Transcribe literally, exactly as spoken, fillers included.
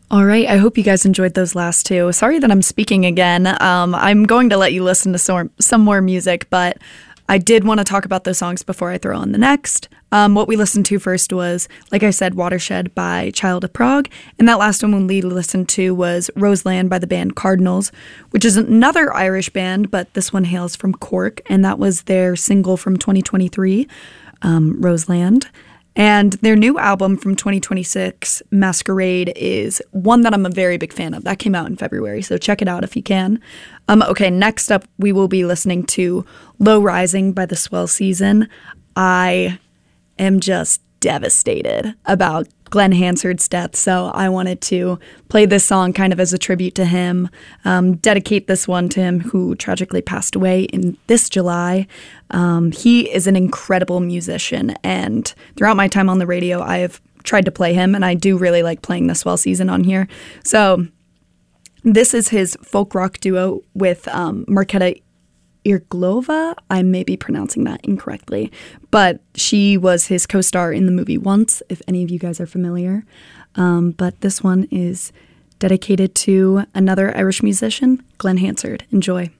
All right. I hope you guys enjoyed those last two. Sorry that I'm speaking again. Um, I'm going to let you listen to some, some more music, but I did want to talk about those songs before I throw on the next. Um, what we listened to first was, like I said, Watershed by Child of Prague. And that last one we listened to was Roseland by the band Cardinals, which is another Irish band, but this one hails from Cork. And that was their single from twenty twenty-three, um, Roseland. And their new album from twenty twenty-six, Masquerade, is one that I'm a very big fan of. That came out in February, so check it out if you can. Um, okay, next up, we will be listening to Low Rising by The Swell Season. I am just devastated about Glenn Hansard's death, so I wanted to play this song kind of as a tribute to him, um, dedicate this one to him who tragically passed away in this July. Um, he is an incredible musician, and throughout my time on the radio, I have tried to play him, and I do really like playing The Swell Season on here. So this is his folk rock duo with um, Marketa Irglova. I may be pronouncing that incorrectly, but she was his co-star in the movie Once, if any of you guys are familiar. Um, but this one is dedicated to another Irish musician, Glenn Hansard. Enjoy.